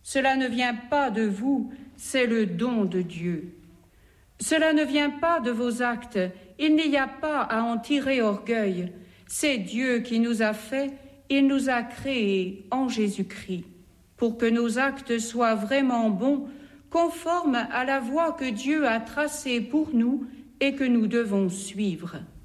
Cela ne vient pas de vous, c'est le don de Dieu. Cela ne vient pas de vos actes, il n'y a pas à en tirer orgueil. C'est Dieu qui nous a fait, il nous a créés en Jésus-Christ, pour que nos actes soient vraiment bons, conformes à la voie que Dieu a tracée pour nous et que nous devons suivre.